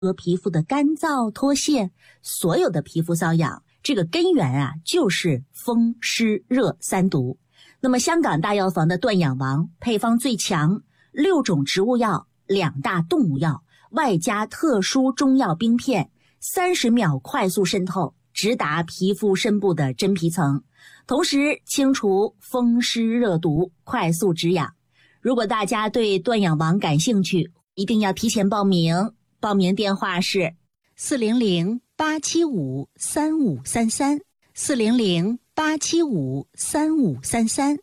和皮肤的干燥脱屑，所有的皮肤瘙痒，这个根源啊就是风湿热三毒。那么香港大药房的断痒王配方最强，6种植物药，2大动物药，外加特殊中药冰片，30秒快速渗透，直达皮肤深部的真皮层，同时清除风湿热毒，快速止痒。如果大家对断痒王感兴趣，一定要提前报名，报名电话是400-875-3533 400-875-3533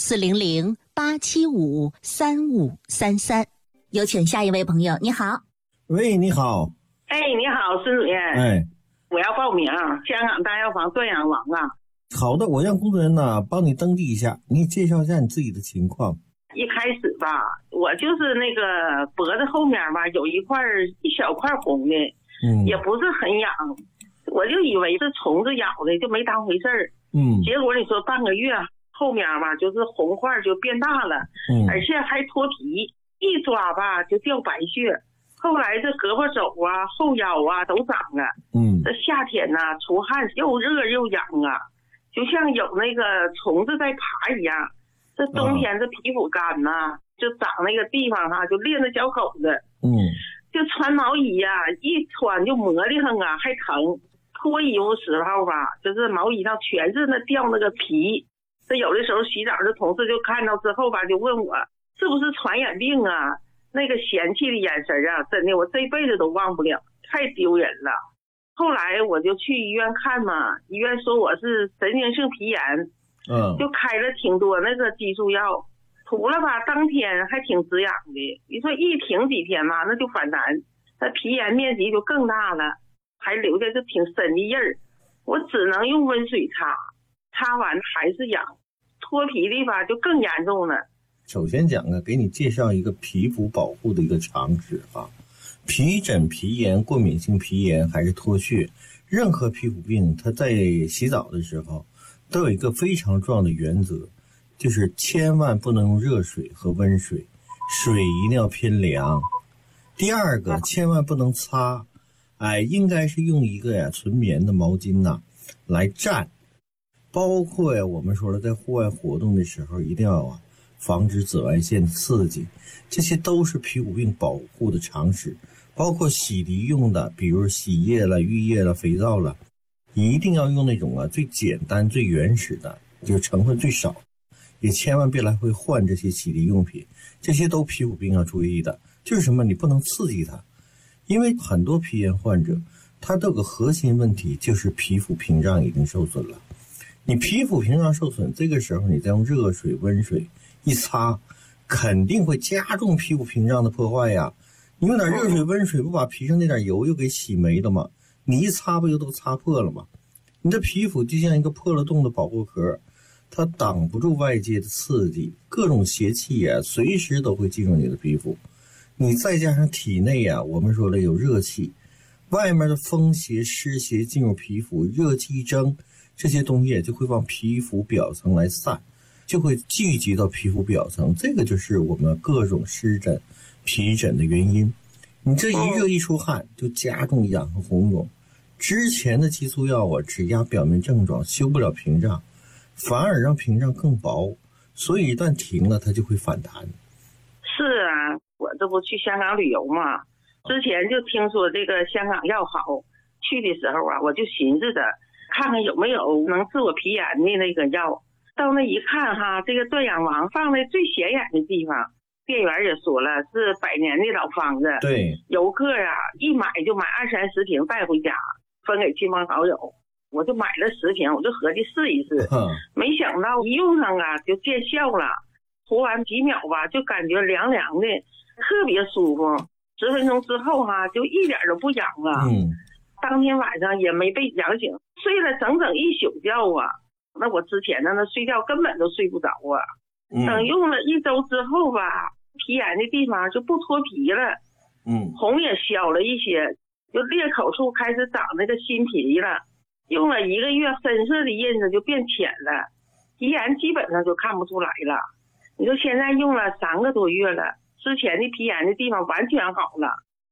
400-875-3533。有请下一位朋友，你好。 喂，你好。 哎，你好，孙主任。 哎， 我要报名香港大药房断痒王啊。 好的，我让工作人员呢帮你登记一下，你介绍一下你自己的情况。 一开始吧，我就是那个脖子后面吧有一小块红的，也不是很痒，我就以为是虫子咬的，就没当回事儿。结果你说半个月后面吧，就是红块就变大了，而且还脱皮，一抓吧就掉白屑。后来这胳膊肘啊、后腰啊都长了。这夏天呢，出汗又热又痒啊，就像有那个虫子在爬一样。这冬天这皮肤干呐，就长那个地方就裂着小口子。就穿毛衣呀，一穿就磨得很啊，还疼。脱衣服时候吧，就是毛衣上全是那掉那个皮。这有的时候洗澡，这同事就看到之后吧，就问我是不是传染病啊？那个嫌弃的眼神啊，真的我这辈子都忘不了，太丢人了。后来我就去医院看嘛，医院说我是神经性皮炎。就开了挺多那个激素药，涂了吧，当天还挺止痒的。你说一停几天嘛，那就反弹，那皮炎面积就更大了，还留下这挺深的印儿。我只能用温水擦，擦完还是痒，脱皮的吧就更严重了。 首先讲呢，给你介绍一个皮肤保护的一个常识啊。皮疹、皮炎、过敏性皮炎还是脱屑，任何皮肤病，它在洗澡的时候都有一个非常重要的原则，就是千万不能用热水和温水，水一定要偏凉。第二个，千万不能擦，应该是用一个纯棉的毛巾来蘸。包括我们说了，在户外活动的时候一定要防止紫外线刺激，这些都是皮肤病保护的常识。包括洗涤用的，比如洗液了、浴液了、肥皂了，一定要用那种最简单最原始的，就是成分最少，也千万别来回换这些洗涤用品，这些都皮肤病要注意的。就是什么，你不能刺激它，因为很多皮炎患者他都有个核心问题，就是皮肤屏障已经受损了。你皮肤屏障受损，这个时候你再用热水温水一擦，肯定会加重皮肤屏障的破坏呀。你用点热水温水不把皮上那点油又给洗没了吗？你一擦不就都擦破了吗？你的皮肤就像一个破了洞的保护壳，它挡不住外界的刺激，各种邪气随时都会进入你的皮肤。你再加上体内我们说了有热气，外面的风邪湿邪进入皮肤，热气一蒸，这些东西就会往皮肤表层来散，就会聚集到皮肤表层，这个就是我们各种湿疹、皮疹的原因。你这一热一出汗，就加重痒和红肿。之前的激素药只压表面症状，修不了屏障，反而让屏障更薄，所以一旦停了，它就会反弹。 是啊，我这不去香港旅游嘛，之前就听说这个香港药好，去的时候我就寻思着看看有没有能治我皮炎的那个药。到那一看这个断痒王放在最显眼的地方，店员也说了是100年的老方子。 对， 游客一买就买20-30瓶带回家，分给亲朋好友。我就买了10瓶，我就合计试一试。没想到一用上就见效了，涂完几秒吧，就感觉凉凉的，特别舒服。10分钟之后就一点都不痒了。当天晚上也没被痒醒，睡了整整1宿觉那我之前那睡觉根本都睡不着等用了1周之后吧，皮炎的地方就不脱皮了，红也消了一些，就裂口处开始长那个新皮了。用了1个月，深色的印子就变浅了，皮炎基本上就看不出来了。你说现在用了3个多月了，之前的皮炎的地方完全好了，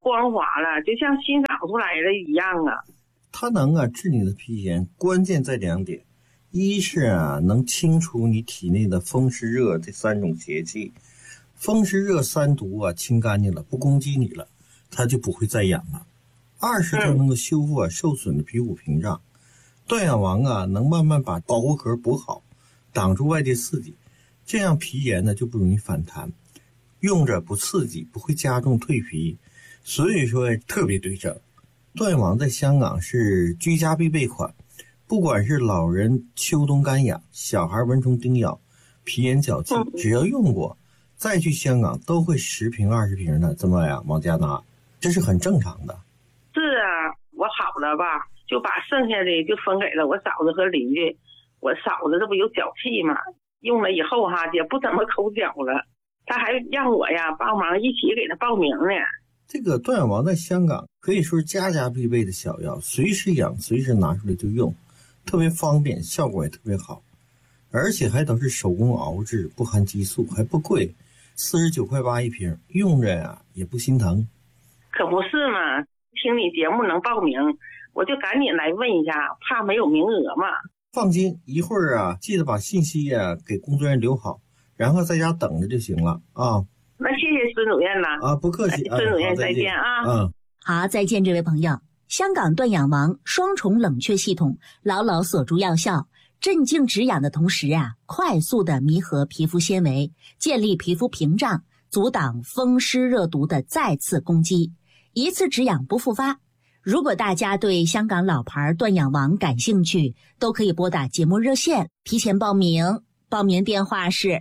光滑了，就像新长出来的一样啊。 它能治你的皮炎，关键在2点，一是能清除你体内的风湿热这3种邪气，风湿热3毒清干净了，不攻击你了，它就不会再痒了。2是它能够修复受损的皮肤屏障。断氧王能慢慢把保护壳补好，挡住外界刺激，这样皮炎呢就不容易反弹，用着不刺激，不会加重蜕皮，所以说特别对症。断氧王在香港是居家必备款，不管是老人秋冬干痒，小孩蚊虫叮咬，皮炎脚气，只要用过再去香港都会10瓶20瓶的这么往家拿，这是很正常的。 是啊，我好了吧，就把剩下的就分给了我嫂子和邻居。我嫂子这不有脚气嘛，用了以后也不怎么抠脚了，她还让我帮忙一起给她报名呢。 这个断氧王在香港可以说是家家必备的小药，随时痒随时拿出来就用，特别方便，效果也特别好，而且还都是手工熬制，不含激素，还不贵，49.8块一瓶，用着也不心疼。 可不是嘛，听你节目能报名，我就赶紧来问一下，怕没有名额嘛。 放心，一会儿记得把信息给工作人员留好，然后在家等着就行了啊。 那谢谢孙主任了不客气， 孙主任再见啊。 好，再见，这位朋友。香港断氧王双重冷却系统牢牢锁住药效，镇静止痒的同时快速的弥合皮肤纤维，建立皮肤屏障，阻挡风湿热毒的再次攻击，一次止痒不复发。如果大家对香港老牌断氧王感兴趣，都可以拨打节目热线提前报名，报名电话是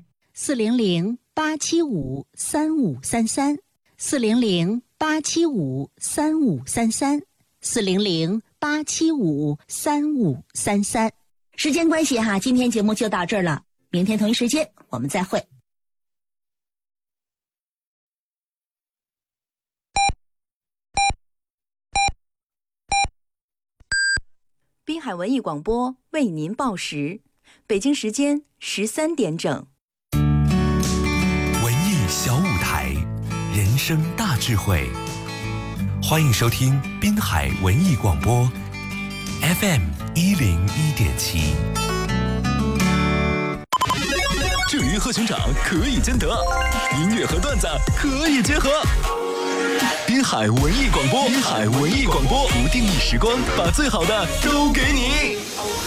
400-875-3533 400-875-3533 400-875-3533。时间关系今天节目就到这儿了，明天同一时间我们再会。 滨海文艺广播为您报时，北京时间13点整。 文艺小舞台，人生大智慧，欢迎收听滨海文艺广播 FM 101.7。 郑云鹤群长可以兼得，音乐和段子可以结合。滨海文艺广播，滨海文艺广播，不定义时光，把最好的都给你。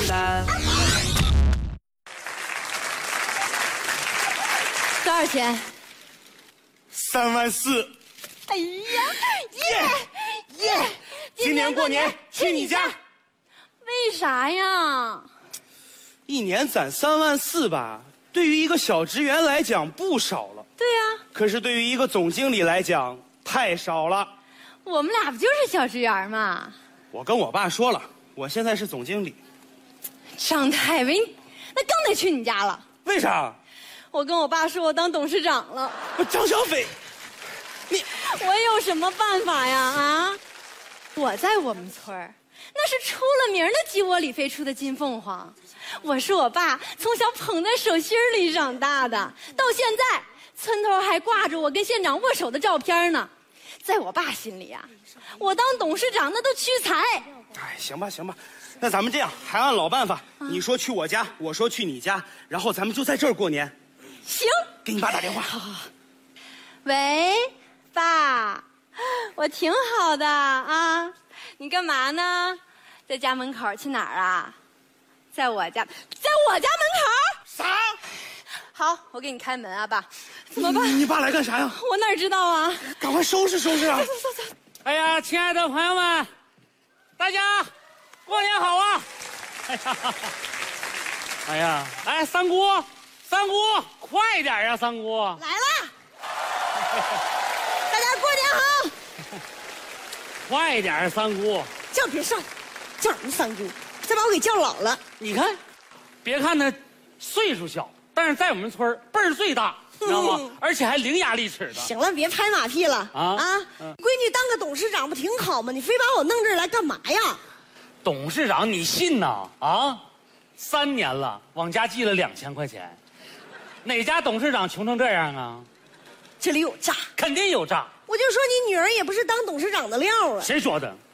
多少钱 ？3万4。 哎呀，耶！ 今年过年去你家。 为啥呀？ 一年攒3万4吧，对于一个小职员来讲不少了。 对呀。 可是对于一个总经理来讲太少了。 我们俩不就是小职员吗？ 我跟我爸说了，我现在是总经理。 张太维，那更得去你家了。 为啥？ 我跟我爸说我当董事长了。 张小斐， 我有什么办法呀？我在我们村儿，那是出了名的鸡窝里飞出的金凤凰。我是我爸从小捧在手心里长大的，到现在村头还挂着我跟县长握手的照片呢。在我爸心里我当董事长那都屈才。 哎，行吧，那咱们这样，还按老办法，你说去我家，我说去你家，然后咱们就在这儿过年。 行， 给你爸打电话。 好。喂，爸，我挺好的你干嘛呢？在家门口？去哪儿在我家门口。 啥？ 好，我给你开门爸。怎么办？ 你爸来干啥呀？ 我哪知道赶快收拾收拾走。 哎呀，亲爱的朋友们，大家过年好哎呀，来三姑，快点三姑。 来了。大家过年好。 快点三姑。 叫别上，叫什么三姑？再把我给叫老了。 你看，别看他岁数小，但是在我们村辈儿最大，知道吗？而且还伶牙俐齿的。 行了，别拍马屁了闺女当个董事长不挺好吗？你非把我弄这儿来干嘛呀？ 董事长你信呐？3年了，往家寄了2000块钱，哪家董事长穷成这样啊？ 这里有诈， 肯定有诈。 我就说你女儿也不是当董事长的料啊。 谁说的？